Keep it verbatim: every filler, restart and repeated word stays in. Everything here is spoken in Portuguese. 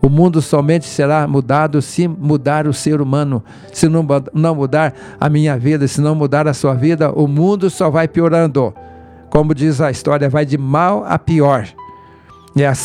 O mundo somente será mudado se mudar o ser humano. Se não, não mudar a minha vida, se não mudar a sua vida, o mundo só vai piorando. Como diz a história, vai de mal a pior. É assim